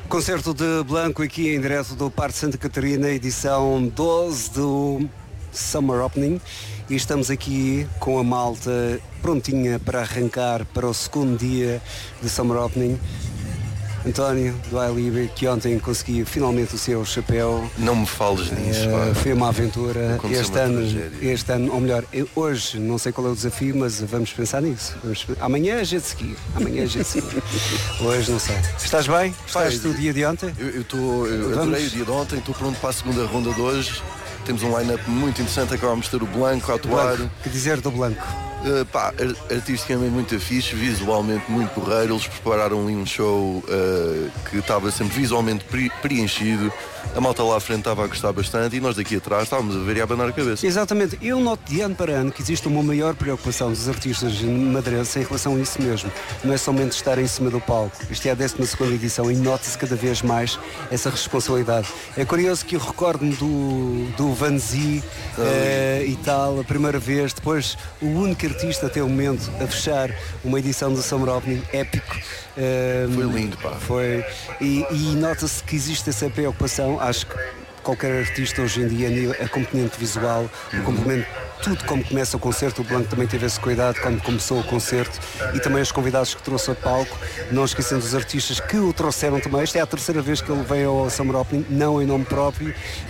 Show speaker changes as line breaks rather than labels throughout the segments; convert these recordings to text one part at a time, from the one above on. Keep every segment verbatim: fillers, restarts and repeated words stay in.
Concerto de Blanco aqui em direto do Parque Santa Catarina, edição doze do Summer Opening, e estamos aqui com a malta prontinha para arrancar para o segundo dia de Summer Opening. António, do iLibre, que ontem conseguiu finalmente o seu chapéu.
Não me fales nisso.
Uh, foi uma aventura. Este ano,
tragédia.
este ano, ou melhor, eu, hoje, não sei qual é o desafio, mas vamos pensar nisso. Vamos, amanhã é jet ski. Amanhã é jet ski. Hoje não sei. Estás bem? Estás do dia de ontem?
Eu estou. Eu, eu adorei o dia de ontem, estou pronto para a segunda ronda de hoje. Temos um line-up muito interessante, acabamos de ter o Blanco a atuar.
Blanco. Que dizer do Blanco?
Uh, pá, artisticamente muito fixe, visualmente muito porreiro. Eles prepararam ali um show uh, que estava sempre visualmente pre- preenchido. A malta lá à frente estava a gostar bastante e nós daqui atrás estávamos a ver e a abanar a cabeça.
Exatamente. Eu noto de ano para ano que existe uma maior preocupação dos artistas madeirenses em relação a isso mesmo. Não é somente estar em cima do palco. Isto é a décima segunda edição e nota-se cada vez mais essa responsabilidade. É curioso que eu recordo-me do, do Vanzi uh, e tal, a primeira vez, depois o único artista até o momento a fechar uma edição do Summer Opening épico. Uh,
foi lindo, pá.
Foi, e, e nota-se que existe essa preocupação. Acho que qualquer artista hoje em dia, a componente visual, o complemento, tudo como começa o concerto, o Blanco também teve esse cuidado quando começou o concerto, e também os convidados que trouxe ao palco, não esquecendo os artistas que o trouxeram também. Esta é a terceira vez que ele veio ao Summer Opening, não em nome próprio.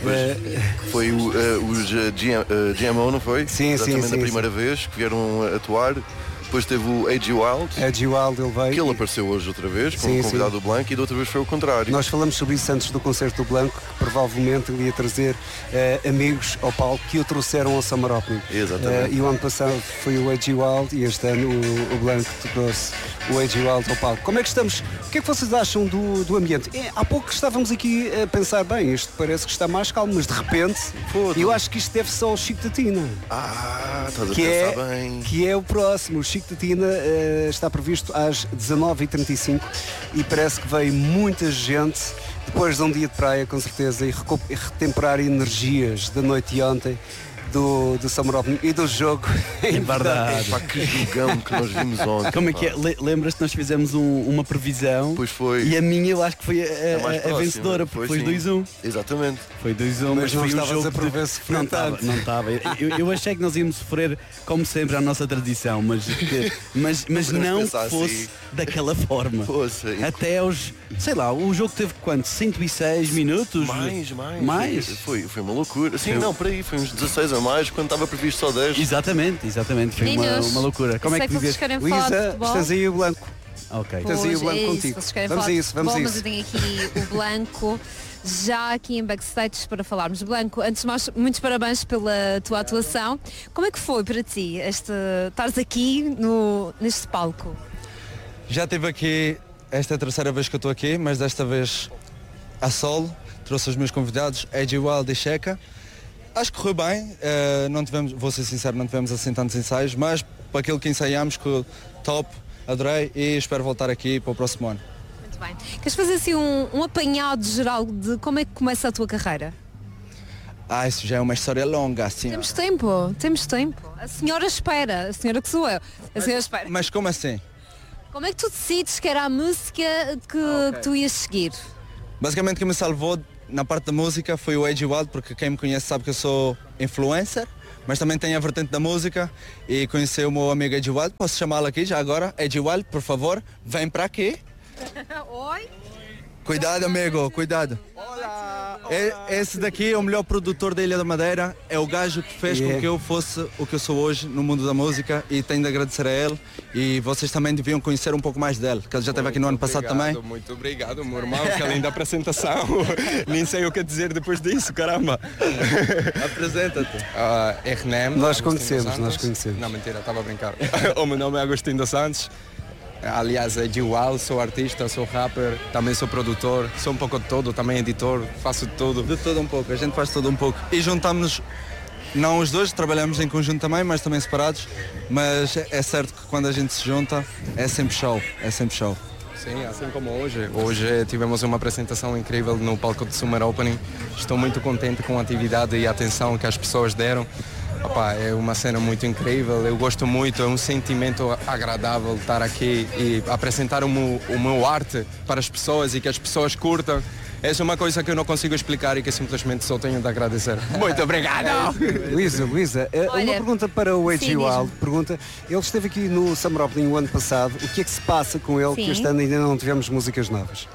Uh, foi o, uh, os uh, G M O, não foi?
Sim,
Exatamente
sim, sim.
a primeira sim. vez que vieram atuar. Depois teve o A G Wild.
A G Wild ele veio.
Que ele apareceu hoje outra vez, como convidado do Blanco, e da outra vez foi o contrário.
Nós falamos sobre isso antes do concerto do Blanco, que provavelmente ele ia trazer uh, amigos ao palco que o trouxeram ao Summer Opening.
Exatamente.
Uh, e o ano passado foi o A G Wild e este ano o, o Blanco trouxe o A G Wild ao palco. Como é que estamos? O que é que vocês acham do, do ambiente? É, há pouco estávamos aqui a pensar, bem, isto parece que está mais calmo, mas de repente, Foda. eu acho que isto deve só ao Chico da Tina.
Ah, estás a
que
pensar
é,
bem.
Que é o próximo. O Chico da Tina uh, está previsto às dezanove e trinta e cinco e parece que veio muita gente depois de um dia de praia, com certeza, e, recu- e retemperar energias da noite de ontem. Do, do Summer Opening e do jogo.
É verdade.
Pá, que jogão que nós vimos ontem.
Como é que é? Lembras-te que nós fizemos um, uma previsão?
Pois foi.
E a minha eu acho que foi a, a,
próxima,
a vencedora, porque foi, foi dois a um.
Exatamente.
Foi dois a um,
mas, mas
foi
não
um jogo
a prever
de...
se
Não estava, não estava. Eu, eu achei que nós íamos sofrer, como sempre, a nossa tradição, mas, que, mas, mas não que fosse assim. Daquela forma.
Poxa,
até aos, sei lá, o jogo teve quanto? cento e seis minutos?
Mais, mais.
Mais?
Foi, foi uma loucura. Sim, foi... não, por aí, foi uns dezasseis a mais, quando estava previsto só dez.
Exatamente, exatamente. Foi uma, uma loucura. Como é que dizes?
Luísa, estás aí o Blanco.
Ok.
Estás aí o Blanco
é
contigo.
Vamos
a isso, vamos a isso.
Mas eu tenho aqui o Blanco já aqui em backstage para falarmos. Blanco, antes de mais, muitos parabéns pela tua atuação. Como é que foi para ti este, estares aqui no, neste palco?
Já estive aqui, esta é a terceira vez que eu estou aqui, mas desta vez a solo, trouxe os meus convidados, A G Wild e Checa. Acho que correu bem, uh, não tivemos, vou ser sincero, não tivemos assim tantos ensaios, mas para aquilo que ensaiámos, que top, adorei e espero voltar aqui para o próximo ano.
Muito bem. Queres fazer assim um, um apanhado geral de como é que começa a tua carreira?
Ah, isso já é uma história longa, assim.
Temos tempo, temos tempo. A senhora espera, a senhora que sou eu, a senhora espera.
Mas como assim?
Como é que tu decides que era a música que, ah, okay. que tu ias seguir?
Basicamente quem me salvou na parte da música foi o A G Wild, porque quem me conhece sabe que eu sou influencer, mas também tem a vertente da música e conheci o meu amigo A G Wild. Posso chamá-lo aqui já agora? A G Wild, por favor, vem para aqui.
Oi.
Cuidado, amigo, cuidado.
Olá, olá.
Esse daqui é o melhor produtor da Ilha da Madeira, é o gajo que fez yeah. com que eu fosse o que eu sou hoje no mundo da música e tenho de agradecer a ele e vocês também deviam conhecer um pouco mais dele, que ele já esteve aqui no ano passado
obrigado,
também.
Muito obrigado, meu irmão, que além da apresentação, nem sei o que dizer depois disso, caramba.
Apresenta-te.
Uh, R N M,
nós conhecemos, nós conhecemos.
Não, mentira, estava a brincar. O meu nome é Agostinho dos Santos. Aliás, é de Wild, sou artista, sou rapper, também sou produtor, sou um pouco de todo, também editor, faço tudo.
De tudo um pouco, a gente faz tudo um pouco. E juntamos-nos, não os dois, trabalhamos em conjunto também, mas também separados, mas é certo que quando a gente se junta é sempre show, é sempre show.
Sim, assim como hoje. Hoje tivemos uma apresentação incrível no palco de Summer Opening. Estou muito contente com a atividade e a atenção que as pessoas deram. Opa, é uma cena muito incrível, eu gosto muito, é um sentimento agradável estar aqui e apresentar o meu, o meu arte para as pessoas e que as pessoas curtam. Essa é uma coisa que eu não consigo explicar e que simplesmente só tenho de agradecer. Muito obrigado!
Luísa, Luísa,
Olha,
uma pergunta para o A G
sim,
Wild. Pergunta, ele esteve aqui no Summer Opening o ano passado. O que é que se passa com ele
Sim.
que este ano ainda não tivemos músicas novas?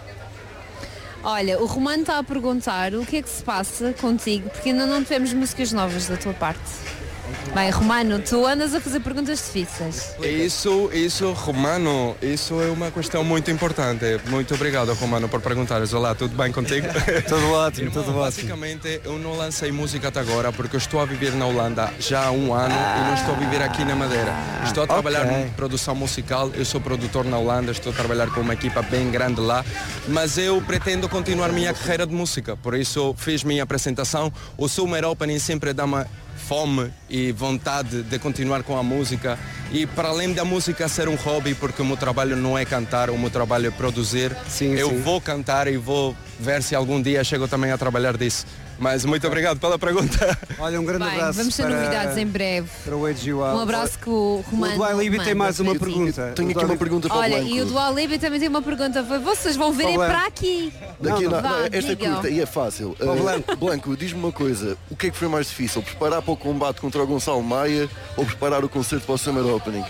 Olha, o Romano está a perguntar o que é que se passa contigo, porque ainda não tivemos músicas novas da tua parte. Bem, Romano, tu andas a fazer perguntas difíceis.
Isso, isso, Romano, isso é uma questão muito importante. Muito obrigado, Romano, por perguntares. Olá, tudo bem contigo?
Tudo ótimo,
Irmão,
tudo ótimo.
basicamente, eu não lancei música até agora porque eu estou a viver na Holanda já há um ano e não estou a viver aqui na Madeira. Estou a trabalhar
ok.
em produção musical, eu sou produtor na Holanda, estou a trabalhar com uma equipa bem grande lá, mas eu pretendo continuar minha carreira de música, por isso fiz minha apresentação. O Summer Opening sempre dá uma fome e vontade de continuar com a música e para além da música ser um hobby, porque o meu trabalho não é cantar, o meu trabalho é produzir.
Sim,
eu
sim.
vou cantar e vou ver se algum dia chego também a trabalhar disso. Mas muito obrigado pela pergunta.
Olha, um grande
Bem,
abraço
vamos ter
para,
novidades em breve.
para o A G Wild.
Um abraço que o Romano.
O Dua Lipa tem
manda
mais uma
para ti.
pergunta.
Tenho
O
aqui
Dua
uma
Lipa-
pergunta para
Olha,
o Blanco.
e o Dua Lipa também tem uma pergunta. Vocês vão virem
Para o
para aqui.
Daqui,
Não,
não,
não.
não,
Vá,
esta é
digam.
curta e é fácil.
Ó,
Uh,
Blanco.
Blanco, diz-me uma coisa. O que é que foi mais difícil? Preparar para o combate contra o Gonçalo Maia ou preparar o concerto para o Summer Opening?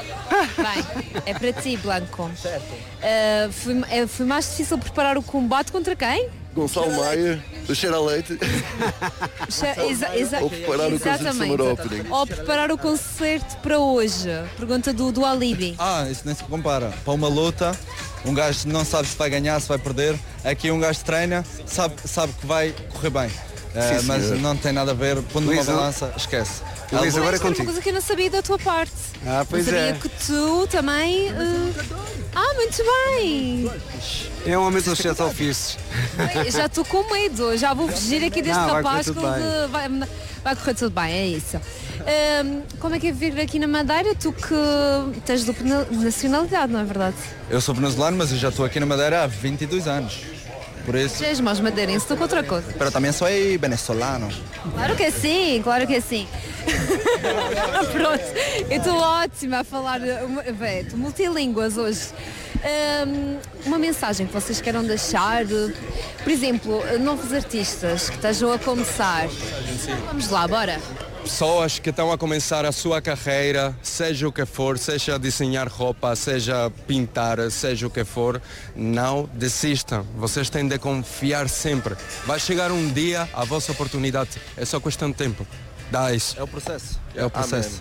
Bem, é para ti, Blanco. Uh, foi, é- foi mais difícil preparar o combate contra quem?
Gonçalo Maia, o cheiro a leite.
Exa- exa- exa-
Ou preparar o concerto de
exatamente.
Summer Opening.
Ou preparar o concerto para hoje. Pergunta do, do Alibi.
Ah, isso nem se compara. Para uma luta, um gajo não sabe se vai ganhar, se vai perder. Aqui um gajo treina, sabe, sabe que vai correr bem. Eh,
Sim,
mas
senhor.
não tem nada a ver, pondo uma
Luísa.
balança, esquece.
Luísa, agora é
Isto é uma
contigo.
coisa que eu não sabia da tua parte.
Ah, pois
não sabia
é.
que tu também. uh, Ah, muito bem.
É um homem dos sete ofícios.
Bem, já estou com medo. Já vou fugir aqui deste
Não, vai
rapaz
correr
que
tudo
ele vai, vai correr tudo bem, é isso. Ahm, como é que é viver aqui na Madeira? Tu que tens dupla nacionalidade, não é verdade?
Eu sou venezuelano, mas eu já estou aqui na Madeira há vinte e dois anos. Por isso,
Já és mais madeirense, estou com outra coisa.
pero também sou venezolano.
Claro que sim, claro que sim. Pronto, eu estou ótima a falar, uma- bem, estou multilínguas hoje. Ahm, uma mensagem que vocês queiram deixar, por exemplo, novos artistas que estejam a começar. Vamos lá, bora.
Pessoas que estão a começar a sua carreira, seja o que for, seja desenhar roupa, seja pintar, seja o que for, não desistam. Vocês têm de confiar sempre. Vai chegar um dia a vossa oportunidade. É só questão de tempo. Dá isso.
É o processo.
É o processo.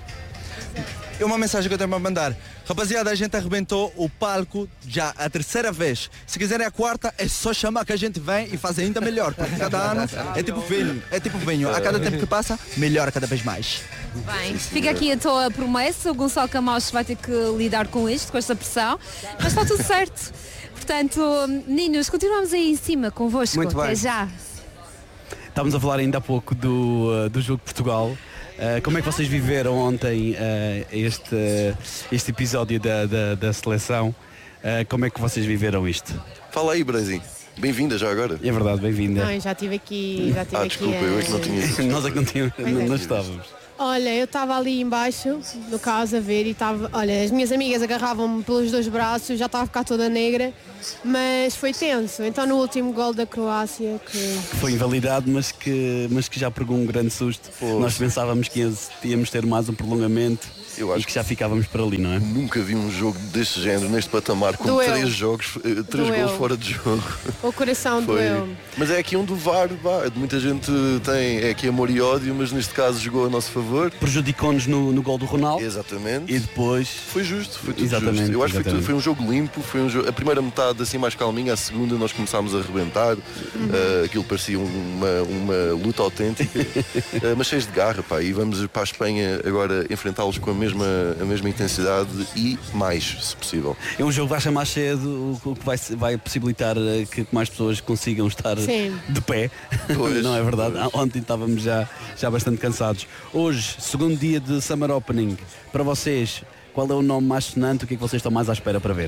E uma mensagem que eu tenho para mandar. Rapaziada, a gente arrebentou o palco já a terceira vez. Se quiserem a quarta, é só chamar que a gente vem e faz ainda melhor. Porque cada ano é tipo vinho. É tipo vinho. A cada tempo que passa, melhora cada vez mais.
Bem, fica aqui a tua promessa. O Gonçalo Camacho vai ter que lidar com isto, com esta pressão. Mas está tudo certo. Portanto, meninos, continuamos aí em cima convosco.
Muito bem.
Até já.
Estávamos a falar ainda há pouco do, uh, do jogo de Portugal. Uh, como é que vocês viveram ontem uh, este, uh, este episódio da, da, da seleção? Uh, como é que vocês viveram isto?
Fala aí, Brasil. Bem-vinda já agora.
É verdade, bem-vinda.
Não, eu já estive aqui, já estive
Ah,
aqui.
desculpa, eu é que não tinha isso.
Nós é que não, tínhamos, não, não estávamos.
Olha, eu estava ali embaixo do carro a ver e estava, olha, as minhas amigas agarravam-me pelos dois braços, já estava a ficar toda negra, mas foi tenso. Então no último gol da Croácia que
Que foi invalidado, mas que, mas que já pegou um grande susto.
Pois.
Nós pensávamos que ia- íamos ter mais um prolongamento
Eu acho
e que já ficávamos por ali, não é?
Nunca vi um jogo deste género, neste patamar, com
Doeu.
três jogos, eh, três
Doeu.
gols fora de jogo.
o coração doeu.
Mas é aqui onde o V A R, vá, muita gente tem, é aqui amor e ódio, mas neste caso jogou a nosso favor.
Prejudicou-nos no, no gol do Ronaldo
Exatamente.
e depois
Foi justo, foi tudo
Exatamente,
justo. Eu acho que foi, tudo-
exatamente.
foi um jogo limpo, foi um jogo, a primeira metade assim mais calminha, a segunda nós começámos a arrebentar, uh, aquilo parecia uma, uma luta autêntica, uh, mas cheios de garra, pá, e vamos para a Espanha agora enfrentá-los com a mesma, a mesma intensidade e mais, se possível.
é um jogo que vai chamar cedo, o que vai, vai possibilitar eh, que mais pessoas consigam estar
Sim.
de pé.
Pois,
Não é verdade? Ontem estávamos já, já bastante cansados. Hoje, segundo dia de Summer Opening, para vocês, qual é o nome mais sonante? O que é que vocês estão mais à espera para ver?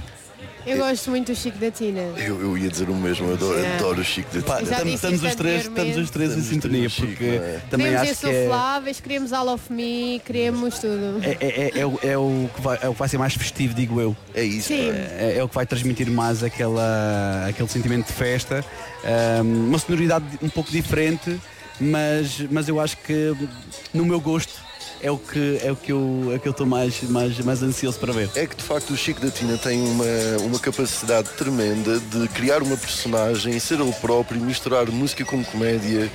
Eu gosto muito do Chico da Tina.
Eu, eu ia dizer o mesmo, eu adoro,
Yeah.
adoro o Chico da
Pá,
Tina.
Já
estamos,
disse
estamos
isto
os três,
anteriormente.
estamos os três em
Estamos
sintonia,
os três
porque
chique, não é?
também
Queremos
acho que é,
insufláveis, queremos All of Me, queremos tudo.
é, é, é, é o, é, o que vai, é o que vai ser mais festivo, digo eu.
É isso.
Sim.
pá.
É, é o que vai transmitir mais aquela, aquele sentimento de festa, um, uma sonoridade um pouco diferente, mas, mas eu acho que no meu gosto é o que é o que eu é o que eu estou mais, mais, mais ansioso para ver.
É que de facto o Chico da Tina tem uma, uma capacidade tremenda de criar uma personagem, ser ele próprio, misturar música com comédia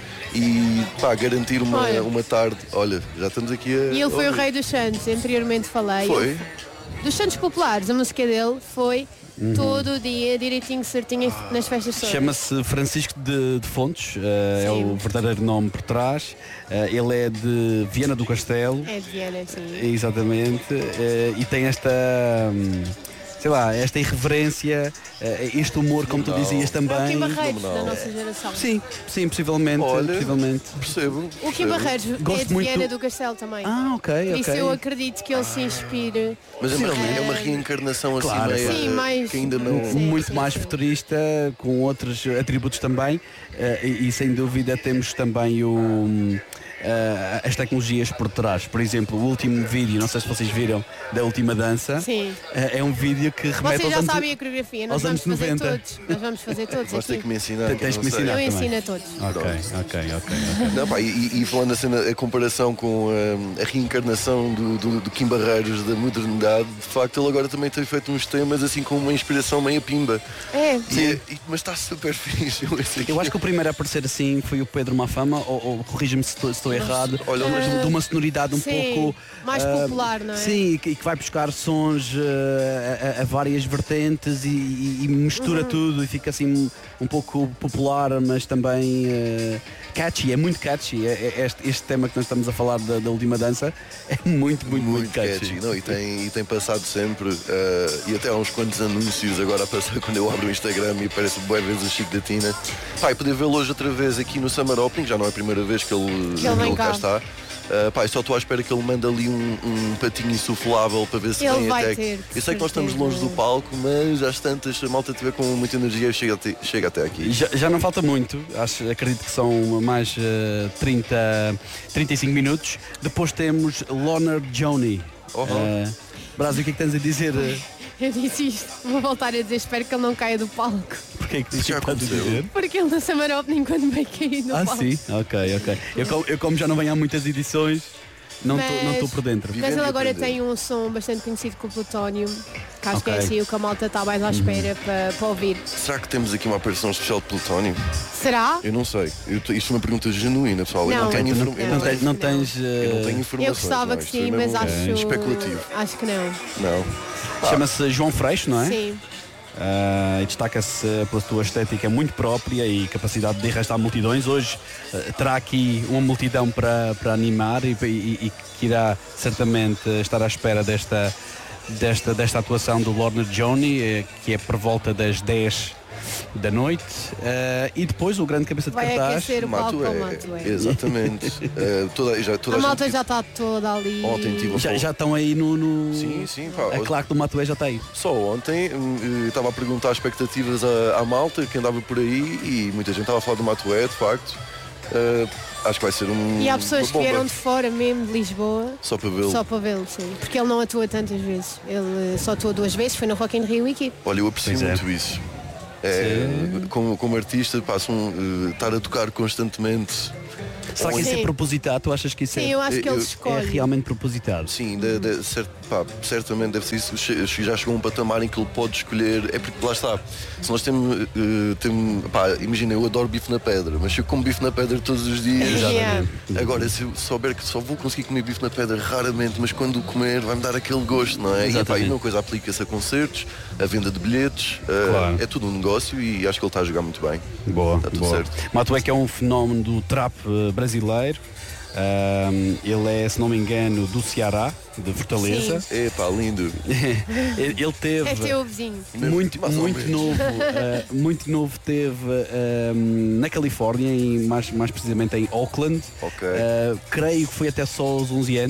e pá, garantir uma,
Olha.
uma tarde. Olha, já estamos aqui a.
E ele foi o
ouvir.
rei dos Santos, anteriormente falei.
Foi?
Dos Santos Populares, a música dele foi todo o dia, direitinho, certinho nas festas todas.
Chama-se Francisco de, de Fontes, eh, é
Sim.
o verdadeiro nome por trás. Eh, ele é de Viana do Castelo,
É de Viana, sim.
exatamente, eh, e tem esta, hum, sei lá, esta irreverência, eh, este humor, como tu dizias
É o Kim
também.
Barreiros da
fenomenal.
nossa geração.
Sim, sim, possivelmente,
Olha.
possivelmente.
Percebo.
O Kim
percebo.
Barreiros
Gosto
é de
muito
Viana
do-
do Castelo também.
Ah, ok,
Por isso
ok.
eu acredito que ele se inspire.
Mas é uma,
Possivelmente.
é uma reencarnação assim
Claro,
meio,
Sim, mais-
que ainda não.
Sim.
Muito mais futurista, com outros atributos também, eh, e, e sem dúvida temos também o, hum, eh, as tecnologias por trás. Por exemplo, o último vídeo, não sei se vocês viram, da última dança,
Sim.
eh, é um vídeo que remete
Vocês
aos
já
anos,
sabem a coreografia, nós
aos
vamos
anos
fazer
noventa.
todos. Nós vamos fazer todos
Vais ter
aqui.
que me ensinar.
Tens
que eu
que
não
me
sei.
ensinar.
Eu
também.
ensino a todos.
Ok, ok, ok. ok.
Não, pá, e, e falando assim a comparação com hum, a reencarnação do, do, do Kim Barreiros da modernidade, de facto ele agora também tem feito uns temas assim com uma inspiração meio pimba.
É,
E é- e- mas está super fixe. Eu, esse aqui-
Eu acho que o primeiro a aparecer assim foi o Pedro Mafama, ou, ou corrija-me se estou, se estou errado,
olha,
mas de, de uma sonoridade um
sim,
pouco
mais
ah,
popular, não é?
Sim, e que, e que vai buscar sons ah, a, a- a várias vertentes e, e- e mistura
Uhum.
tudo e fica assim um pouco popular, mas também ah, catchy, é muito catchy. É- é este, este tema que nós estamos a falar da, da última dança é muito, muito, muito, catchy.
Não, e, tem, e tem passado sempre, eh, e até há uns quantos anúncios agora a passar quando eu abro o Instagram e aparece boa vez o Chico da Tina. Pai, poder vê-lo hoje outra vez aqui no Summer Opening, já não é a primeira vez que ele,
Que ele vem
cá
cá.
está. Uh, pá, só estou à espera que ele mande ali um, um patinho insuflável para ver se
Ele
vem
vai
até
ter,
aqui.
de
Eu sei que nós estamos
certeza.
longe do palco, mas às tantas, se a malta tiver com muita energia, chega até, chega até aqui.
Já, já não falta muito, acho, acredito que são mais uh, trinta, trinta e cinco minutos. Depois temos Loner Joni.
Oh, oh.
Uh, Brasil, o que é que tens a dizer?
Eu disse isto, vou voltar a dizer, espero que ele não caia do palco.
Porquê é que
Isso já
estás a
aconteceu.
dizer?
Porque ele no Summer Opening quando vai cair do
Ah,
palco.
sim? Ok, ok. Eu, como- eu como já não venho há muitas edições, não estou
Mas-
não estou por dentro.
Mas
Vivendo
ele
e
agora
aprendendo.
tem um som bastante conhecido com o Plutónio, que acho que é
Ok.
assim o que a malta está mais à espera para, para ouvir.
Será que temos aqui uma aparição especial de Plutónio?
Será?
Eu não sei. Eu te- isto é uma pergunta genuína, pessoal. eu
Não,
não tenho,
não-
informa- eu
Não,
não tenho,
tens, não tens, uh,
eu não tenho informações.
Eu gostava
não,
que
isto é
sim, mas
mesmo
acho.
especulativo.
Acho que não.
Não.
chama-se João Freixo, não é?
Sim.
Uh, e destaca-se pela sua estética muito própria e capacidade de arrastar multidões. Hoje uh, terá aqui uma multidão para, para animar e, e- e que irá certamente estar à espera desta, desta, desta atuação do Lorna Johnny, eh, que é por volta das dez da noite. Uh, e depois o grande cabeça de
Vai
cartaz.
aquecer o palco
Mato
ao
é.
Mato é.
Exatamente. Eh, toda, já, toda
A
a
malta
gente...
já está toda ali.
Ontem tive a
Já,
falar-
já estão aí no. no...
Sim, sim, pá.
É claro que o Matué já está aí.
Só ontem hum, eu estava a perguntar as expectativas à, à malta que andava por aí e muita gente estava a falar do Matué, de facto. Eh, acho que vai ser um.
E há pessoas
uma
que
bomba.
vieram de fora mesmo, de Lisboa,
Só para vê-lo.
só para vê-lo, sim. Porque ele não atua tantas vezes. Ele só atua duas vezes, foi no Rock in Rio aqui.
Olha, eu aprecio
Pois é.
muito isso. É, como, como artista, passam uh, estar a tocar constantemente.
Será que isso é
Sim.
propositado? Tu achas que isso
Sim,
é,
eu acho que
eu-
ele
é
é
escolhe.
realmente propositado?
Sim, de, de, cert, pá, certamente deve ser isso. Che- Já chegou a um patamar em que ele pode escolher. É porque lá está. Se nós temos. Uh, temos pá, imagina, eu adoro bife na pedra, mas eu como bife na pedra todos os dias.
Yeah.
Agora, se eu souber que só vou conseguir comer bife na pedra raramente, mas quando o comer vai-me dar aquele gosto, não é? E, pá, e
Exatamente.
a mesma coisa aplica-se a concertos, a venda de bilhetes. uh,
Claro.
É tudo um negócio e acho que ele está a jogar muito bem.
Boa,
Está tudo
boa.
certo.
Matué que é um fenómeno do trap eh, brasileiro. Ahm, ele é, se não me engano, do Ceará, de Fortaleza.
Epá, lindo.
ele ele teve
É teu vizinho.
muito,
Mais ou
muito
menos.
novo, eh, muito novo teve ahm, na Califórnia, em, mais, mais precisamente em Oakland.
Ok.
Eh, creio que foi até só aos onze anos.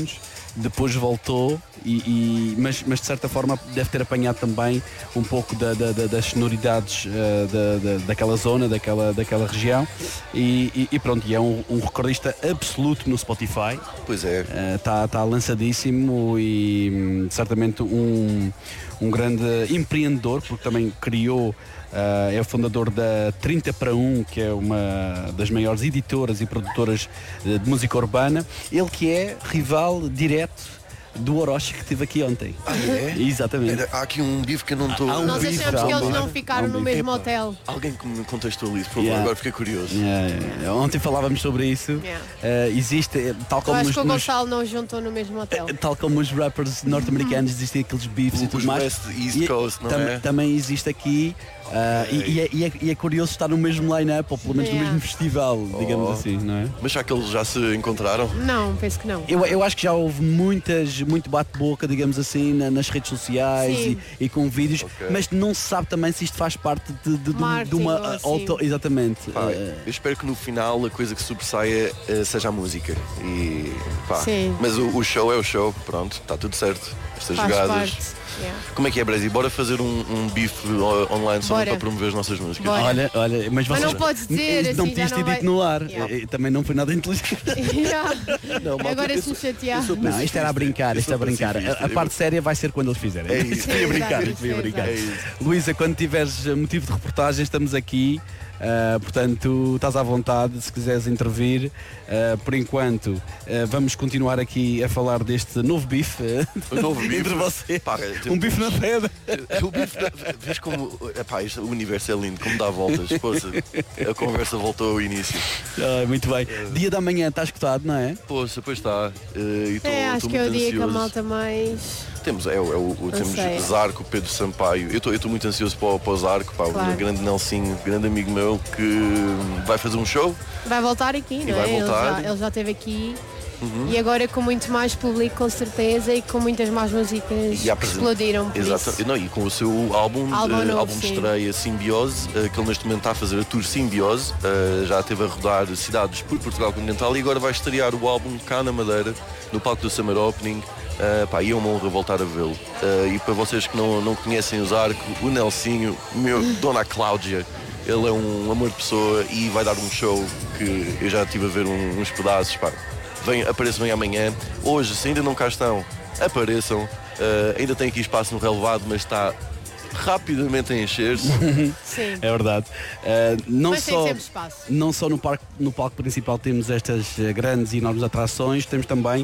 depois voltou, e, e, mas, mas de certa forma deve ter apanhado também um pouco da, da, da, das sonoridades uh, da, da, daquela zona, daquela, daquela região, e, e, e pronto, e é um, um recordista absoluto no Spotify.
Pois é.
Está uh, tá lançadíssimo e um, certamente um, um grande empreendedor, porque também criou, uh, é o fundador da trinta para um, que é uma das maiores editoras e produtoras de música urbana, ele que é rival direto do Orochi que esteve aqui ontem.
Ah, é?
Exatamente.
Há aqui um bife que eu não estou...
Há um
Nós
bife,
achamos que
há um
eles
bife.
não ficaram
Há um
no
bife.
mesmo hotel.
Alguém que me contextualize, por favor,
Yeah.
agora fiquei curioso.
Yeah, yeah. Ontem falávamos sobre isso.
Yeah.
Uh, existe, tal
Eu
como
acho
nos,
que o
nos-
Gonçalo não juntou no mesmo hotel.
tal como os rappers norte-americanos existem aqueles beefs e
Os
tudo mais.
West East
E-
Coast, não
tam-
é?
Também existe aqui. uh, e, e é, e é- e é curioso estar no mesmo line-up, ou pelo menos no
Yeah.
mesmo festival, digamos
Oh.
assim, não é?
Mas já que eles já se encontraram?
Não, penso que não.
Eu, eu acho que já houve muitas, muito bate-boca, digamos assim, na- nas redes sociais
Sim.
e, e com vídeos,
Ok.
mas não se sabe também se isto faz parte de, de- de-
Marketing
de uma
ou assim.
auto. Exatamente.
Pá,
Uh,
eu espero que no final a coisa que sobressaia eh, seja a música. E, pá,
Sim.
mas o, o show é o show, pronto, está tudo certo. Estas
Faz
jogadas.
parte. Yeah.
Como é que é, Brezi? Bora fazer um, um bife o- online só
Bora.
para promover as nossas músicas.
Bora.
Olha, olha, mas,
Mas
vocês
não podes dizer,
não
assim, já
podias ter
não vai-
dito no ar.
Yeah.
Eh, Também não foi nada inteligente.
Yeah.
Não, malta,
Agora
eu
se me
sou-
chatear.
eu sou
Não, isto era a brincar,
Eu
isto é a
sou
brincar.
pacifista,
A, a
eu-
parte séria vai ser quando eles fizerem.
É isso.
Ia brincar,
Exato,
ia brincar.
é isso.
Luísa, quando tiveres eh, motivo de reportagem, estamos aqui. Uh, portanto, estás à vontade se quiseres intervir. Uh, por enquanto, uh, vamos continuar aqui a falar deste novo bife uh,
O novo bife.
entre vocês.
Pá,
Um bife na pedra.
O bife, vês como epá, isto, o universo é lindo, como dá voltas. Poça, a conversa voltou ao início.
Ah, muito bem. Dia da manhã está escutado, não é?
Poxa, pois está. eh, e tô-
É, acho
tô
que é o
muito
dia que a
ansioso.
malta mais.
Temos, é, o- é o, o- temos
sei.
Zarco, Pedro Sampaio. Eu estou muito ansioso para, o- para o Zarco, pá,
Claro.
o grande Nelsinho, grande amigo meu, que vai fazer um show.
Vai voltar aqui, não
vai
é? Ele
voltar.
já, ele já esteve aqui. E agora com muito mais público, com certeza, e com muitas mais músicas
E
que
apresenta-
explodiram por
Exato.
isso.
Não, e com o seu álbum,
Álbum
eh,
novo,
álbum de
sim.
estreia Simbiose, eh, que ele neste momento está a fazer a tour Simbiose, eh, já esteve a rodar cidades por Portugal continental e agora vai estrear o álbum cá na Madeira, no palco do Summer Opening. Uh, pá, e é uma honra voltar a vê-lo. Uh, e para vocês que não, não conhecem o Zarco, o Nelsinho, meu, Dona Cláudia, ele é um amor de pessoa e vai dar um show que eu já estive a ver um- uns pedaços. Pá. Vem, apareçam aí amanhã. Hoje, se ainda não cá estão, apareçam. Uh, ainda tem aqui espaço no relevado, mas está rapidamente a encher-se.
Sim.
É verdade. Uh, não
Mas tem
só,
sempre espaço.
não só no, parque, no palco principal temos estas eh, grandes e enormes atrações, temos também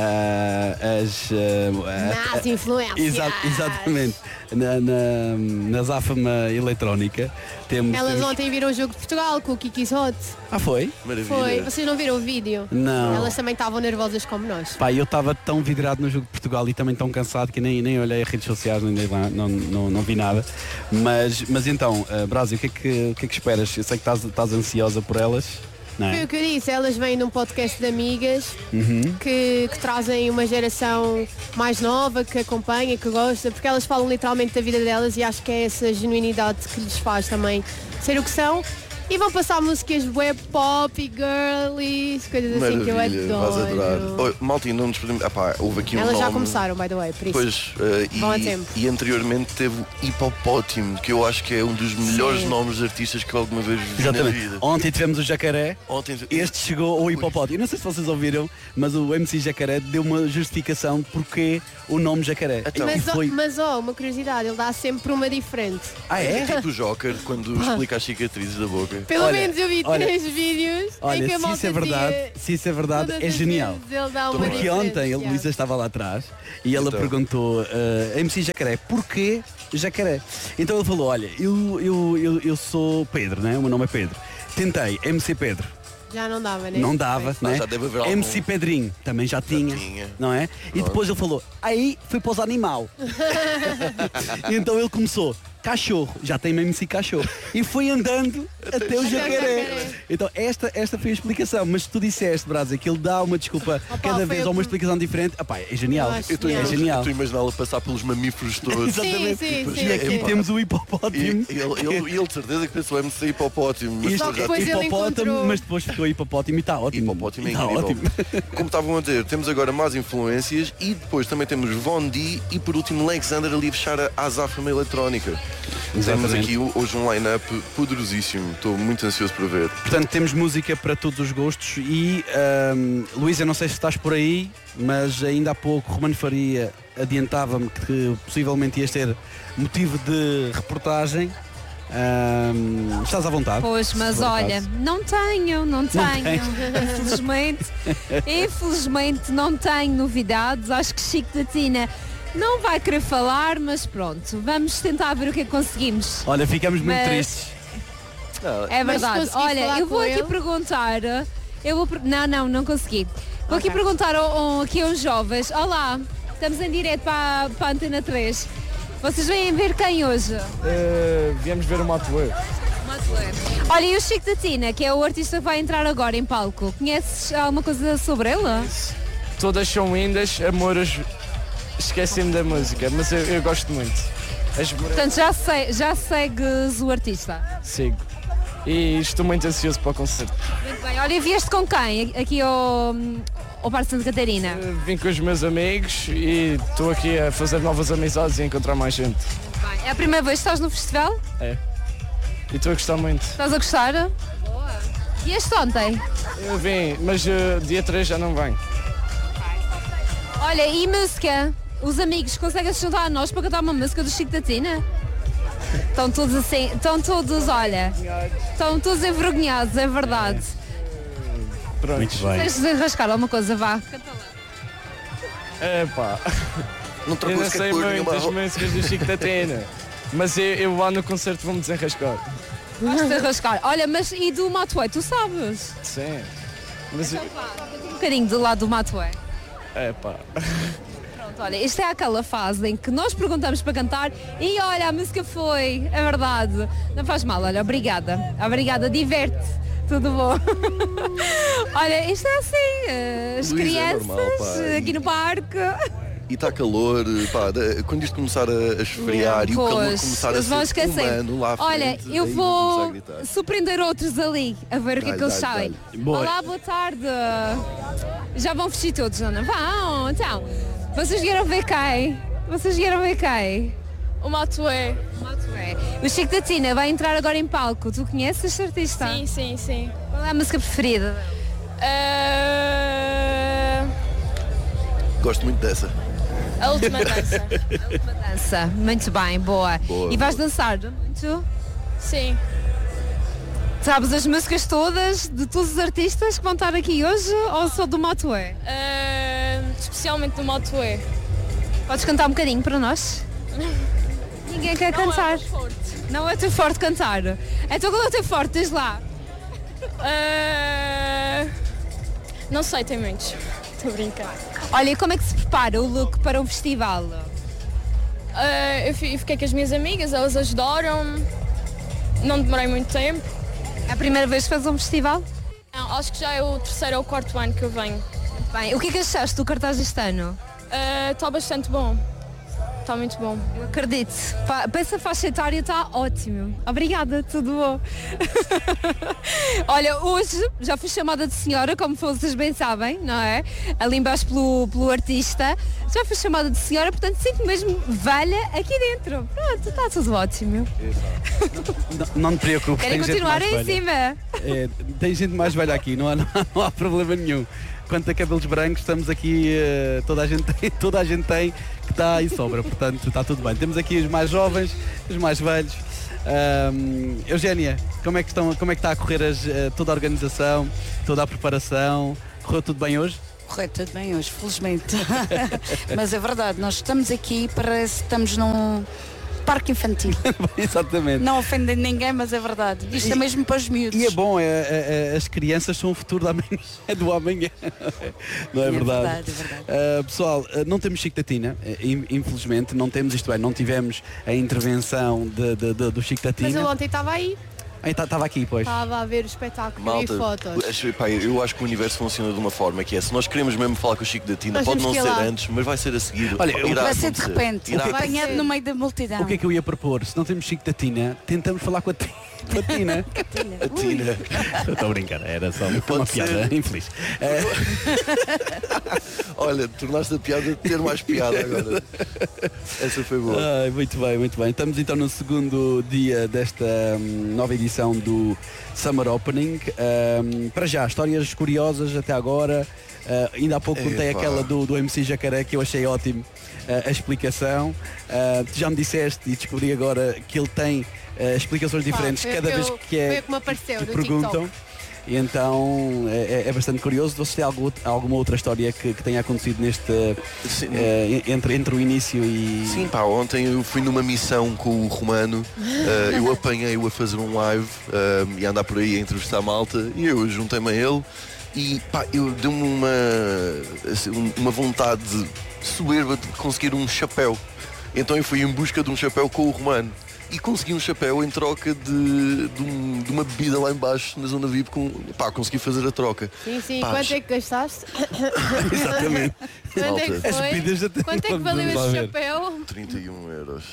uh, as. uh, a-
Más influências.
Exa- exatamente. Na, na, na Záfama eletrónica temos.
Elas
temos-
ontem viram o jogo de Portugal com o Kiki's Hot.
Ah, foi?
Maravilha.
Foi. Vocês não viram o vídeo?
Não.
Elas também estavam nervosas como nós.
Pá, eu estava tão vidrado no jogo de Portugal e também tão cansado que nem, nem olhei as redes sociais, nem dei lá, não, não, não vi nada. Mas, mas então, uh, Brásio, o que, é que, o que é que esperas? Eu sei que estás, estás ansiosa por elas, não
Foi
é?
o que eu disse, elas vêm num podcast de amigas
Uhum.
que, que trazem uma geração mais nova, que acompanha, que gosta, porque elas falam literalmente da vida delas e acho que é essa genuinidade que lhes faz também ser o que são. E vão passar músicas web pop e girlies, coisas assim que eu
Maravilha, vais adorar.
adoro.
Oh, Maltinho, não nos podemos. Ah, pá, houve aqui um
Elas já
nome-
começaram, by the way, por isso.
Pois, eh,
Vão a
e,
tempo.
e anteriormente teve o Hipopótimo, que eu acho que é um dos melhores
Sim.
nomes de artistas que alguma vez vi
Exatamente.
na vida.
Ontem tivemos o Jacaré.
Ontem,
Este chegou ao hipopótamo. Eu não sei se vocês ouviram, mas o M C Jacaré deu uma justificação de porque o nome Jacaré.
Então.
E
Mas, ó-
foi...
mas ó, uma curiosidade, ele dá sempre uma diferente.
Ah,
é
é?
tipo o Joker quando explica as cicatrizes da boca.
Pelo
Olha,
menos eu vi
olha,
três vídeos
Olha,
em que a
se
malta
isso é verdade,
dizia-
se isso é verdade,
todas
é
as
genial.
vezes ele dá uma
Porque
diferença,
ontem a
yeah.
Luísa estava lá atrás e ela
Então.
perguntou a M C Jacaré, porquê Jacaré? Então ele falou, olha, eu, eu, eu, eu sou Pedro, né? O meu nome é Pedro. Tentei M C Pedro.
Já não dava, né?
Não dava,
Não,
né?
já deve haver algum-
M C Pedrinho também já tinha,
tinha.
não é? E depois ele falou, aí foi para os animal. E então ele começou, cachorro, já tem mesmo si cachorro. E foi andando até o jacaré. Então esta, esta foi a explicação, mas tu disseste, Brasa, que ele dá uma desculpa
Opa,
cada vez
foi
ou uma
eu-
explicação diferente. Epá, é genial.
Eu acho
Eu estou
É genial.
a imaginá-lo passar pelos mamíferos todos.
Exatamente.
Sim, sim,
E
sim,
aqui
sim.
temos o
E
hipopótimo.
ele, ele, ele de certeza que pensou M C hipopótimo. Mas
Isto
Só
já
que depois ele
hipopótamo,
encontrou-
mas depois ficou hipopótimo e está ótimo.
Hipopótimo é
Está
incrível.
ótimo.
Como estavam a dizer, temos agora más influências e depois também temos Von D e por último Alexander ali a fechar a Azáfama Eletrónica. Temos
Exatamente.
aqui hoje um line-up poderosíssimo. Estou muito ansioso para ver.
Portanto, temos música para todos os gostos e, ahm, Luís, eu não sei se estás por aí, mas ainda há pouco Romano Faria adiantava-me que possivelmente ias ter motivo de reportagem. Ahm, estás à vontade.
Pois,
se
mas
for o
olha,
caso.
não tenho, não tenho. Infelizmente, infelizmente não tenho novidades. Acho que Chico da Tina não vai querer falar, mas pronto, vamos tentar ver o que é que conseguimos.
Olha, ficamos muito
Mas-
tristes.
É
Mas
verdade.
consegui
Olha,
falar
eu vou
com
aqui
ele?
perguntar. Eu vou, per- não, não, não consegui. Vou aqui
Ok.
perguntar ao- ao- aqui aos jovens. Olá, estamos em direto para, para a Antena três. Vocês vêm ver quem hoje?
Uh, viemos ver o Matuê.
Olha, e o Chico da Tina, que é o artista que vai entrar agora em palco. Conheces alguma coisa sobre ele?
Todas são lindas, amores. Esqueci-me da música, mas eu, eu gosto muito. As
Portanto, já, sei, já segues o artista.
sigo. E estou muito ansioso para o concerto.
Muito bem. Olha, e vieste com quem aqui ao, ao Parque Santa Catarina?
Uh, Vim com os meus amigos e estou aqui a fazer novas amizades e encontrar mais gente.
Bem, é a primeira vez que estás no festival?
É. E estou a gostar muito.
Estás a gostar? Boa. E este ontem?
Eu vim, mas uh, dia três já não venho.
Olha, e música? Os amigos conseguem se juntar a nós para cantar uma música do Chico da Tina? Estão todos assim, estão todos, olha, estão todos envergonhados, é verdade.
Pronto.
Muito bem.
Tens de desenrascar alguma coisa, vá. Canta lá.
É pá.
Não
Eu
trocou
não sei
skateboard
muitas
nenhuma.
músicas do Chico da Tina. Mas eu, eu lá no concerto vou-me desenrascar.
Vais desenrascar. Olha, mas e do Matuê, tu sabes?
Sim. Mas eu-
Um bocadinho do lado do Matuê.
é pá.
Pronto, olha, isto é aquela fase em que nós perguntamos para cantar e olha, a música foi, é verdade. Não faz mal, olha, obrigada. Obrigada, diverte. Tudo bom. Olha, isto é assim, eh, as
Luís, é
crianças
normal, pá.
aqui no parque.
E está calor, pá, de- quando isto começar a, a esfriar e o calor
Pois,
começar a
eles vão
ser
esquecer.
humano lá à
Olha,
frente,
eu
aí vão começar a
vou
gritar.
surpreender outros ali, a ver o que é
Dá-lhe,
que eles
dá-lhe,
sabem.
Boa.
Olá, boa tarde. Já vão vestir todos, Ana? Vão, então. Vocês vieram ver quem? Vocês vieram ver quem?
O Matuê.
Matuê. O Chico da Tina vai entrar agora em palco. Tu conheces este artista?
Sim, sim, sim.
Qual é a música preferida?
Uh,
Gosto muito dessa.
a última dança.
Uma dança. Muito bem, boa.
Boa,
e vais
boa.
dançar muito?
Sim.
Sabes as músicas todas de todos os artistas que vão estar aqui hoje ou só do Matuê?
Uh, especialmente do Matuê.
Podes cantar um bocadinho para nós? Ninguém quer cantar. Não é teu forte cantar. Então qual é o teu forte? Diz lá.
Uh, não sei, tem muitos. Estou a brincar.
Olha, e como é que se prepara o look para um festival?
Uh, eu fi- fiquei com as minhas amigas, elas ajudaram. Não demorei muito tempo.
É a primeira vez que fazes um festival?
Não, acho que já é o terceiro ou quarto ano que eu venho.
Bem, o que é que achaste do cartaz deste ano?
Está bastante bom. Está muito bom.
Eu acredito. Pa- Pensa faixa etária, está ótimo. Obrigada, tudo bom. Olha, hoje já fui chamada de senhora, como vocês bem sabem, não é? Ali embaixo pelo, pelo artista. Já fui chamada de senhora, portanto sinto mesmo velha aqui dentro. Pronto, está tudo ótimo.
Não, não te preocupes.
Querem
tem gente
continuar
mais
em
velha.
cima?
É, tem gente mais velha aqui, não há, não há, não há problema nenhum. Quanto a cabelos brancos, estamos aqui, eh, toda, a gente tem, toda a gente tem que está aí sobra, portanto está tudo bem. Temos aqui os mais jovens, os mais velhos. Ahm, Eugénia, como é que, estão, como é que está a correr as, eh, toda a organização, toda a preparação? Correu tudo bem hoje?
Correu tudo bem hoje, felizmente. Mas é verdade, nós estamos aqui, parece que estamos num, parque infantil.
Exatamente.
Não ofendem ninguém, mas é verdade. Isto é mesmo para os miúdos.
E é bom, é, é, é, as crianças são o futuro da amanhã, é do amanhã. Não é,
É
verdade?
verdade, é verdade.
Uh, pessoal, uh, não temos Chico da Tina, uh, infelizmente, não temos, isto bem, não tivemos a intervenção de, de, de, do Chico da
Mas
Tina.
eu ontem estava aí,
Estava aqui, pois.
estava a ver o espetáculo
Malta,
e fotos.
acho, pá, eu acho que o universo funciona de uma forma que é, se nós queremos mesmo falar com o Chico da Tina,
Nós
pode
temos
não
que ir
ser
lá.
antes, mas vai ser a seguir.
Olha, eu-
Irá
Vai ser de
acontecer.
repente,
Irá
Vai
apanhado
ser.
no meio da multidão.
O que é que eu ia propor? Se não temos Chico da Tina, tentamos falar com a, ti- com a Tina.
A Tina.
Estou a brincar, era só uma
Pode ser.
piada infeliz.
Olha, tornaste a piada ter mais piada agora. Essa foi boa.
Ai, muito bem, muito bem. Estamos então no segundo dia desta hum, nova edição do Summer Opening. Hum, para já, histórias curiosas até agora. Uh, ainda há pouco contei
Epá.
aquela do, do M C Jacaré que eu achei ótimo uh, a explicação. Uh, tu já me disseste e descobri agora que ele tem uh, explicações diferentes
foi o
cada
que
vez
eu-
que é
foi o que me apareceu
que
no
perguntam.
TikTok.
E então é, é bastante curioso. Você tem algum, alguma outra história que, que tenha acontecido neste
Sim.
uh, entre, entre o início e.
Sim, pá, ontem eu fui numa missão com o Romano, uh, eu apanhei-o a fazer um live uh, e a andar por aí a entrevistar a malta e eu juntei-me a ele e pá, eu deu-me uma, assim, um- uma vontade soberba de conseguir um chapéu. Então eu fui em busca de um chapéu com o Romano. E consegui um chapéu em troca de, de, um- de uma bebida lá embaixo na zona V I P. Com, pá, consegui fazer a troca.
Sim, sim.
Pá,
Quanto é que gastaste?
Exatamente.
Quanto é que
Malta.
As
foi?
bebidas até
Quanto é que
vamos
valeu
lá
esse
ver.
chapéu?
trinta e um euros.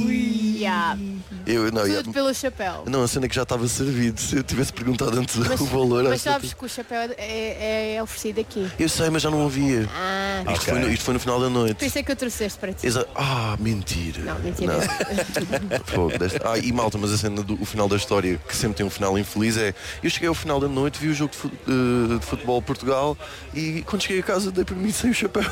Yeah.
Eu, não,
Tudo pelo chapéu.
não, a cena é que já estava servido. Se eu tivesse perguntado antes
Mas,
o valor.
mas
acho que-
sabes que o chapéu é, é- é oferecido aqui.
Eu sei, mas já não havia.
Ah,
Isto,
Ok.
foi no, isto foi no final da
por
noite.
isso é que eu trouxe este para ti.
Exa- ah, mentira.
Não, mentira.
Fogo, deste- Ah, e malta, mas a cena do o final da história, que sempre tem um final infeliz, é. Eu cheguei ao final da noite, vi o jogo de, fu- eh, de futebol de Portugal e quando cheguei a casa dei por mim sem o chapéu.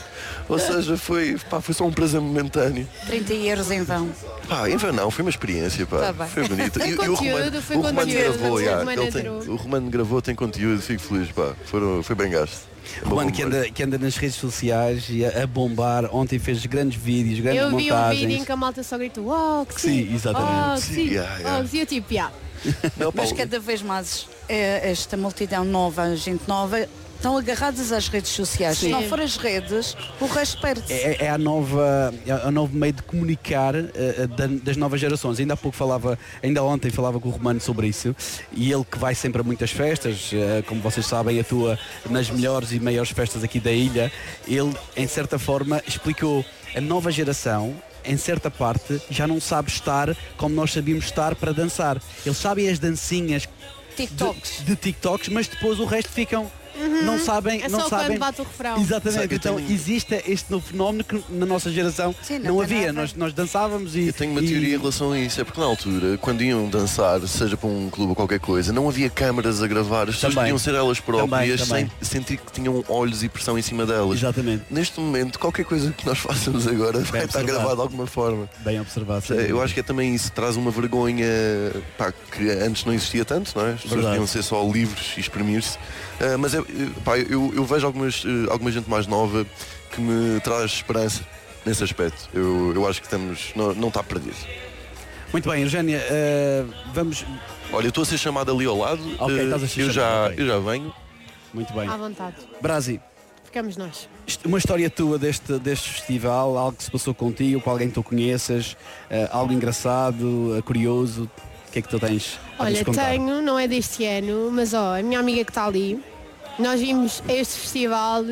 Ou seja, foi, pá, foi só um prazer momentâneo.
trinta euros em vão.
Pá, em vão não, foi uma experiência, pá.
Tá bem.
Foi bonito.
Foi
E- e o
conteúdo,
Romano,
foi
o Romano
conteúdo,
gravou,
o
já,
Romano
ele tem-
adorou.
o Romano gravou, tem conteúdo, fico feliz, pá. Foram, foi bem gasto.
Romano que anda, que anda nas redes sociais e a, a bombar. Ontem fez grandes vídeos, grandes
Eu vi um
montagens.
vídeo em que a malta só gritou, oh, que sim,
Sim, exatamente.
oh, que
Sim,
sim,
yeah, yeah.
oh, que sim. Eu tipo, yeah.
Não, pá,
Mas cada vez mais eh, esta multidão nova, gente nova, estão agarradas às redes sociais.
Sim.
Se não for as redes, o resto perde-se.
É, é a nova, é a novo meio de comunicar eh, eh, da- das novas gerações. Ainda há pouco falava, ainda ontem falava com o Romano sobre isso e ele que vai sempre a muitas festas, eh, como vocês sabem, atua nas melhores e maiores festas aqui da ilha. Ele, em certa forma, explicou a nova geração. Em certa parte já não sabe estar como nós sabíamos estar para dançar. Eles sabem as dancinhas
TikToks.
de, de TikToks, mas depois o resto ficam. Não sabem,
É
não
só
sabem.
quando bate o refrão.
Exatamente,
Sabe que eu
então
tenho-
existe este novo fenómeno que na nossa geração
Sim,
não,
não tem
havia.
nada.
Nós, nós dançávamos e.
Eu tenho uma
e-
teoria em relação a isso, é porque na altura, quando iam dançar, seja para um clube ou qualquer coisa, não havia câmaras a gravar, as pessoas
Também.
podiam ser elas próprias
Também, também.
sem sentir que tinham olhos e pressão em cima delas.
Exatamente,
Neste momento, qualquer coisa que nós façamos agora vai estar
observado.
gravado de alguma forma.
bem observado. sem
Eu
dúvida.
acho que é também isso, traz uma vergonha, pá, que antes não existia tanto, não é? As pessoas
Verdade.
podiam ser só livres e exprimir-se. Ah, mas é, pá, eu, eu vejo algumas, eh, alguma gente mais nova que me traz esperança nesse aspecto. Eu, eu acho que estamos, não, não está perdido.
Muito bem, Eugénia, eh, vamos.
Olha, eu estou a ser chamado ali ao lado.
Ok,
eh,
estás a ser
eu, já,
chamado, ok.
eu já venho.
Muito bem.
À vontade.
Brasi,
Ficamos nós.
isto- uma história tua deste, deste festival, algo que se passou contigo, com alguém que tu conheças, eh, algo engraçado, eh, curioso. O que é que tu tens a nos
Olha,
contar?
tenho, não é deste ano, mas ó, a minha amiga que está ali, nós vimos este festival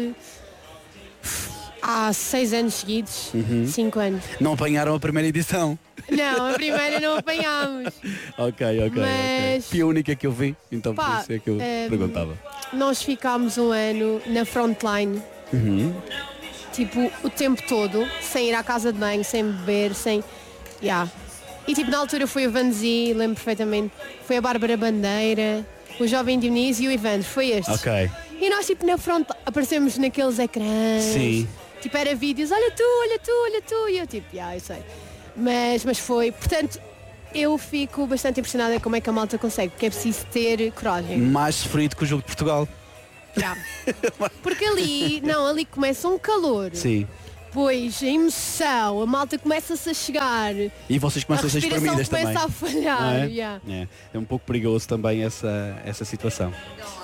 há seis anos seguidos,
Uhum.
cinco anos.
Não apanharam a primeira edição?
Não, a primeira não apanhámos.
Ok, ok, ok.
Mas-
Foi a única que eu vi, então por
Pá,
isso é que eu
ehm,
perguntava.
Nós ficámos um ano na frontline,
Uhum.
tipo, o tempo todo, sem ir à casa de banho, sem beber, sem. Yeah. E tipo, na altura foi a Vanzi, lembro perfeitamente, foi a Bárbara Bandeira, o Jovem Dionísio e o Evandro, foi estes.
Ok.
E nós tipo na front aparecemos naqueles ecrãs.
Sim.
Tipo, era vídeos, olha tu, olha tu, olha tu. E eu tipo, yeah, eu sei. Mas, mas foi, portanto, eu fico bastante impressionada como é que a malta consegue, porque é preciso ter coragem.
Mais sofrido que o jogo de Portugal.
Yeah. Porque ali, não, ali começa um calor.
Sim.
depois a emoção, a malta começa-se a chegar.
E vocês começam a ser espremidas também.
começa a falhar.
Não é?
Yeah.
É. É um pouco perigoso também essa, essa situação.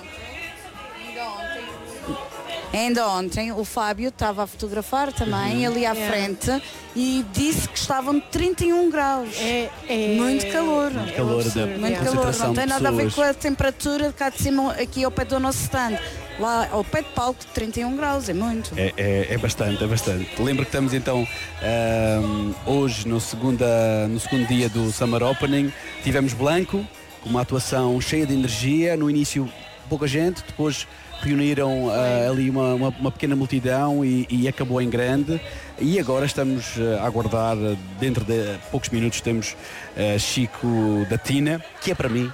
Ainda ontem o Fábio estava a fotografar também
Uhum.
ali à
Yeah.
frente e disse que estavam trinta e um graus.
É, é,
Muito calor.
Muito calor,
absurdo,
da
Muito
yeah.
calor,
concentração
não tem
de
nada a ver
pessoas.
com a temperatura cá de cima, aqui ao pé do nosso stand. Lá ao pé de palco, trinta e um graus, é muito.
É, é, é bastante, é bastante. Lembro que estamos então ahm, hoje no, segunda, no segundo dia do Summer Opening. Tivemos Blanco, com uma atuação cheia de energia. No início pouca gente, depois reuniram ah, ali uma, uma, uma pequena multidão e, e acabou em grande. E agora estamos ah, a aguardar, ah, dentro de poucos minutos temos ah, Chico da Tina, que é para mim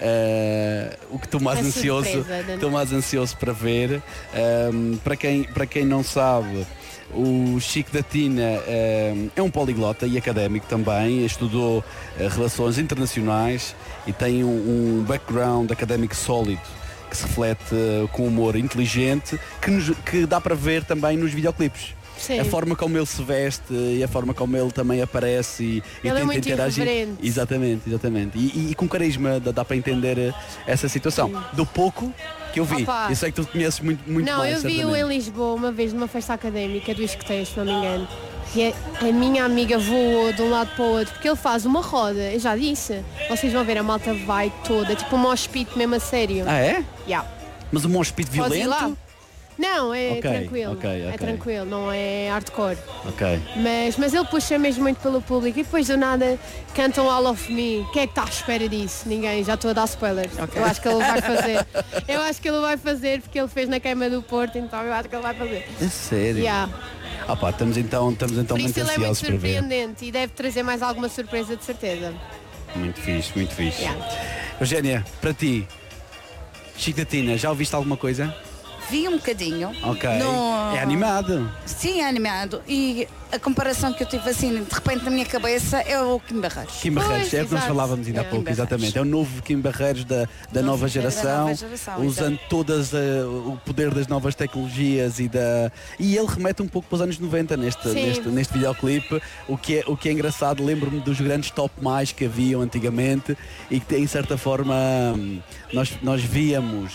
Uh, o que estou mais
A
ansioso
surpresa, né?
estou mais ansioso para ver. Um, para, quem, para quem não sabe, o Chico da Tina um, é um poliglota e académico também, estudou uh, relações internacionais e tem um, um background académico sólido que se reflete uh, com humor inteligente que, nos, que dá para ver também nos videoclipes.
Sim.
A forma como ele se veste e a forma como ele também aparece e, e
Ele é
tenta
muito
interagir.
irreverente.
Exatamente, exatamente. E, e- e com carisma dá, dá para entender eh, essa situação. Do pouco que eu vi.
Opa.
Eu sei que tu conheces muito, muito
Não,
bem.
eu vi-o
certamente.
em Lisboa uma vez numa festa académica do Escoteiro, se não me engano. E a, a minha amiga voou de um lado para o outro, porque ele faz uma roda, eu já disse. Vocês vão ver, a malta vai toda, tipo um mosh pit mesmo a sério.
Ah, é?
Yeah.
Mas o mosh pit
Podes ir lá?
violento?
Não, é
Ok,
tranquilo.
ok,
É
ok.
tranquilo, não é hardcore.
Ok.
Mas, mas ele puxa mesmo muito pelo público e depois do nada cantam All of Me. Quem é que está à espera disso? Ninguém, já estou a dar spoilers. Eu acho que ele vai fazer. Eu acho que ele vai fazer porque ele fez na queima do Porto, então eu acho que ele vai fazer.
É sério?
Yeah.
Ah pá, estamos então, estamos então
Por
muito
isso ele é muito
ansiosos para ver.
surpreendente e deve trazer mais alguma surpresa de certeza.
Muito fixe, muito fixe.
Yeah.
Eugénia, para ti, Chico da Tina, já ouviste alguma coisa?
Vi um bocadinho.
Ok.
No-
É animado.
Sim, é animado. E a comparação que eu tive assim, de repente na minha cabeça, é o Kim Barreiros.
Kim Barreiros,
Pois,
é o que nós
exato.
falávamos ainda há
É.
pouco,
Kim Barreiros.
exatamente. É o novo Kim Barreiros da, da
Novo
nova
Kim da
geração,
nova geração,
usando todas eh, o poder das novas tecnologias e da. E ele remete um pouco para os anos noventa neste,
Sim.
neste, neste videoclipe, o que é, o que é engraçado, lembro-me dos grandes top mais que haviam antigamente e que em certa forma hum, nós, nós víamos.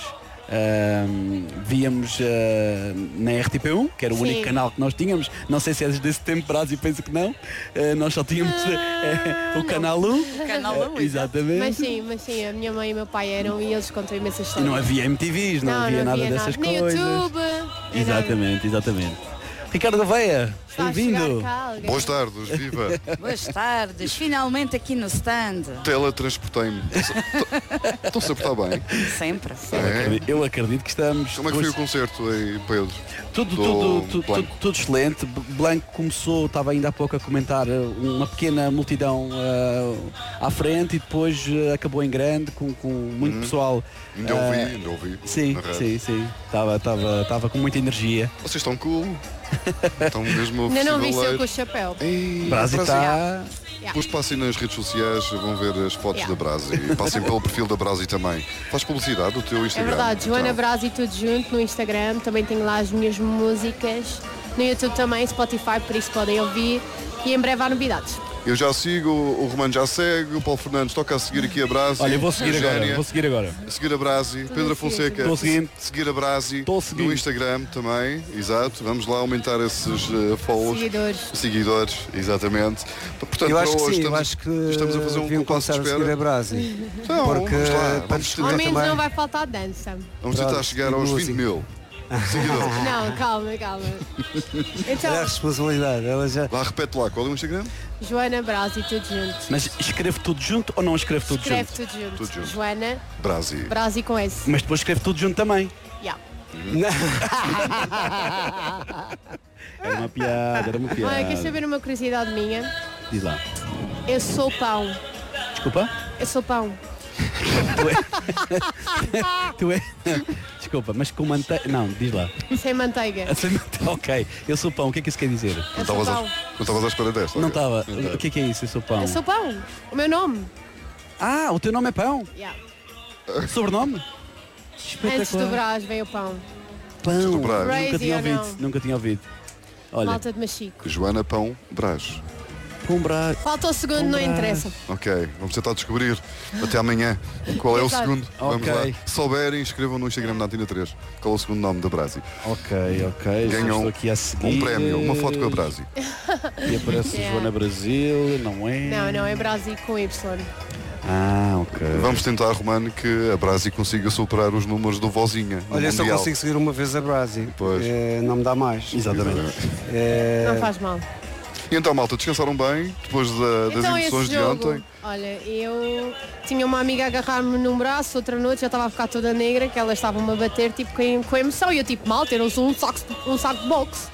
hum, víamos ah, na R T P um, que era o
Sim.
único canal que nós tínhamos, não sei se é desse tempo, Brasil, penso que não. Ah, nós só tínhamos eh, o canal um.
Canal um,
Eh, exatamente.
Mas sim, mas sim, a minha mãe e o meu pai eram e eles contam imensa
E
história.
não havia M T Vs, não, havia nada dessas
Nem
coisas.
YouTube. nem
Exatamente, exatamente. Ricardo Veia,
Está a chegar
bem-vindo.
cá alguém.
Boas tardes, viva!
Boas tardes, finalmente aqui no stand.
Teletransportei-me. Estão-se a portar bem?
Sempre.
Eu
É.
acredito, eu acredito que estamos.
Como é que foi o
hoje-
concerto aí, Pedro?
Tudo,
do
tudo, tudo,
Blanco?
tudo, tudo excelente. B- Blanco começou, estava ainda há pouco a comentar, eh, uma pequena multidão eh, à frente e depois eh, acabou em grande com, com muito pessoal.
Ainda ouvi,
eh,
ainda ouvi.
Sim,
na rádio.
sim, sim. Estava, estava, estava com muita energia.
Vocês estão cool. Estão mesmo
Ainda não vi
festivaleiros.
eu com o chapéu.
Ei,
Brasi
Brasi.
está.
Depois passem nas redes sociais, vão ver as fotos
Yeah.
da Brasi. E passem pelo perfil da Brasi também. Faz publicidade do teu
É
Instagram.
verdade, Joana
Então,
Brasi tudo junto no Instagram, também tenho lá as minhas músicas, no YouTube também, Spotify, por isso podem ouvir e em breve há novidades.
Eu já sigo, o Romano já segue, o Paulo Fernandes toca a seguir aqui a Brasi.
Olha, eu vou seguir agora,
Eugénia,
vou seguir agora.
a seguir a Brasi, Pedro Fonseca,
Estou seguindo.
seguir a Brasi
Estou seguindo.
no Instagram também, exato. Vamos lá aumentar esses uh, follows.
Seguidores.
Seguidores, exatamente. Portanto,
Eu acho
para
que
hoje
sim, eu
estamos,
acho que
estamos a fazer um
deviam
compasso de
começar a seguir a
espera.
Brasi.
Então,
Porque
vamos lá,
para
vamos
distribuir
Ao menos
também.
não vai faltar dança.
Vamos tentar
Pronto,
chegar
e
aos
música.
vinte mil seguidores.
Não, calma, calma. Então,
Era a responsabilidade, ela já.
Lá, repete lá, qual é o Instagram?
Joana Brasi tudo junto.
Mas escreve tudo junto ou não escreve tudo
Escreve
junto?
tudo junto.
Tudo junto.
Joana
Brasi.
Brasi com S.
Mas depois escreve tudo junto também.
Yeah.
Era uma piada, era uma piada.
Olha, queres saber uma curiosidade minha?
Diz lá.
Eu sou pão.
Desculpa?
Eu sou pão.
Tu é. Desculpa, mas com manteiga. Não, diz lá.
Sem manteiga.
Ok, eu sou pão, o que é que isso quer dizer?
Não
Eu sou
estavas à,
pão.
não estavas à espera desta?
Não
ok.
estava.
Ok.
O que é que é isso? Eu sou pão.
Eu sou pão. O meu nome.
Ah, o teu nome é pão?
Yeah.
Sobrenome?
Antes do Brás veio o pão.
Pão.
do Brás.
Nunca
Crazy
tinha
ou
ouvido.
não?
Nunca tinha ouvido. Olha.
Malta de Machico.
Joana Pão Brás.
Pão Brás.
Falta o segundo, não interessa.
Ok, vamos tentar descobrir até amanhã qual é o
Exato.
segundo. Vamos
Ok.
lá. Se souberem, escrevam no Instagram da Antena três qual é o segundo nome da Brasi.
Ok, ok.
Ganham
Estou aqui a seguir.
um prémio, uma foto com a Brasi.
E aparece
Yeah.
Joana Brasil, não é?
Não, não, é Brasi com Y.
Ah, ok.
Vamos tentar, Romano, que a Brasi consiga superar os números do Vozinha. no
Olha, só
Mundial.
consigo seguir uma vez a Brasi.
Pois.
É, não me dá mais.
Exatamente.
É,
Não faz mal.
E então, malta, descansaram bem depois da- das
Então
emoções
esse
de
jogo,
ontem?
olha, eu tinha uma amiga a agarrar-me num braço, outra noite já estava a ficar toda negra, que elas estavam-me a bater tipo com, com emoção e eu tipo, malta, eu não sou um saco, um saco de boxe.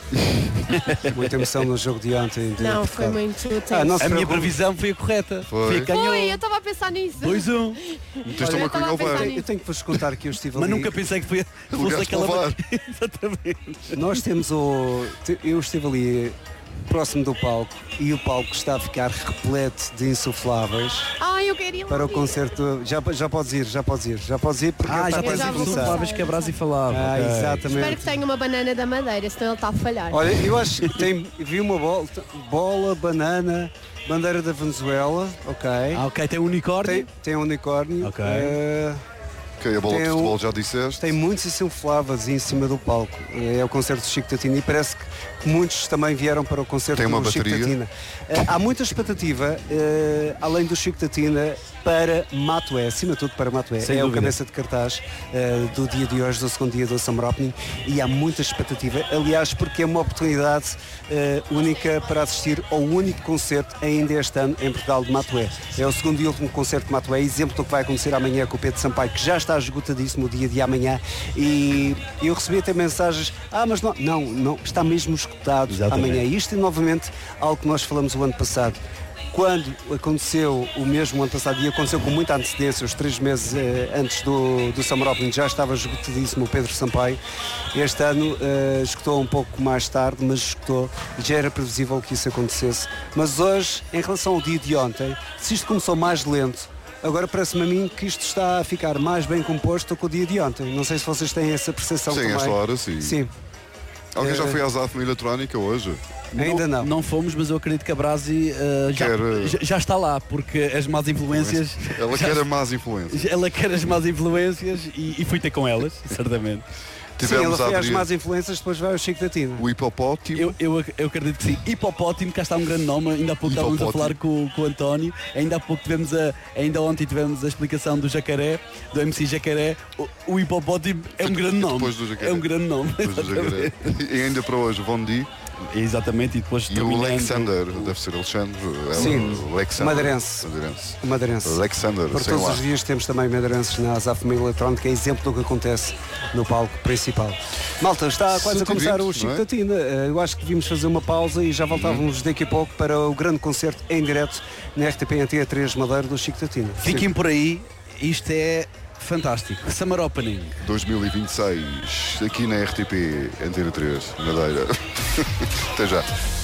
Muita emoção no jogo de ontem. de
Não, foi
Portugal.
muito tenso.
Ah, não se
A minha
preocupe.
previsão foi a correta.
Foi.
Foi a que ganhou.
Foi, eu estava a pensar nisso.
dois a um.
Meteste uma
eu
cunha ao
estava a pensar
bar.
nisso.
Eu tenho que vos contar que eu estive
Mas
ali.
nunca pensei que foi, fosse
Ligaste
aquela.
para o VAR.
Exatamente.
Nós temos o. te- Eu estive ali próximo do palco e o palco está a ficar repleto de insufláveis
Ah, eu queria
para o
ir.
concerto. Já, já podes ir, já podes ir, já podes ir porque
Ah,
ele
já
está
tens
já
a
vou
começar.
palavras que a Brasi falava.
Ah,
ok.
exatamente.
Espero que tenha uma banana da madeira, senão ele está a falhar.
Olha, eu acho que tem, vi uma bola, bola, banana, bandeira da Venezuela, ok.
Ah, ok, tem um unicórnio.
Tem, tem um unicórnio.
Ok.
eh,
Ok, a bola de
Tem um-
futebol já disseste.
tem muitos insufláveis em cima do palco. É o concerto do Chico Tatina e parece que que muitos também vieram para o concerto
Tem uma
do Chico
bateria?
Tatina. Eh, há muita expectativa, eh, além do Chico Tatina, para Matué, acima de tudo para Matué.
Sem
é
dúvida.
o cabeça de cartaz eh, do dia de hoje, do segundo dia do Summer Opening, e há muita expectativa. Aliás, porque é uma oportunidade eh, única para assistir ao único concerto ainda este ano em Portugal de Matué. É o segundo e último concerto de Matué, exemplo do que vai acontecer amanhã com o Pedro Sampaio, que já está esgotadíssimo o dia de amanhã. E eu recebi até mensagens, ah, mas não, não, não está mesmo esgotado
Exatamente.
amanhã. Isto é novamente algo que nós falamos o ano passado. Quando aconteceu o mesmo ano passado, e aconteceu com muita antecedência, os três meses eh, antes do, do Summer Opening, já estava esgotadíssimo o Pedro Sampaio. Este ano eh, esgotou um pouco mais tarde, mas esgotou e já era previsível que isso acontecesse. Mas hoje, em relação ao dia de ontem, se isto começou mais lento, agora parece-me a mim que isto está a ficar mais bem composto que o dia de ontem. Não sei se vocês têm essa percepção
Sim,
também.
esta hora sim.
Sim.
Alguém já
Eh,
foi à Zafma Eletrónica hoje?
Ainda não.
Não fomos, mas eu acredito que a Brasi eh, já,
Quer, eh,
já, já está lá, porque as más influências.
Ela
já-
quer a más influência.
Ela quer as más influências e, e fui ter com elas, certamente.
Sim, ela
Tivemos a
foi às
abrir
más influências, depois vai ao Chico Tatina.
o hipopótimo.
Eu, eu, eu acredito que sim. Hipopótimo, cá está um grande nome. Ainda há pouco estávamos a
Hipopótimo.
falar com, com o António. Ainda há pouco tivemos a. Ainda ontem tivemos a explicação do jacaré, do M C Jacaré. O, o hipopótimo é um grande nome.
Depois do jacaré.
É um grande nome.
Depois do jacaré. E ainda para hoje, Von D
Exatamente, e depois
e o
terminando-
Alexander, deve ser Alexandre. É
Sim,
o Alexander.
madeirense.
Madeirense.
Madeirense.
Alexander,
Por
sei
todos
lá.
os dias temos também madeirenses na Zafma Eletrónica, é exemplo do que acontece no palco principal. Malta, está quase a começar o
cento e vinte,
Chico
não é?
Tatina. Eh, Eu acho que devíamos fazer uma pausa e já voltávamos daqui a pouco para o grande concerto em direto na R T P Antena três Madeira do Chico Tatina.
Fiquem por aí, isto é fantástico. Summer Opening.
dois mil e vinte e seis, aqui na R T P Antena três, Madeira. Até já.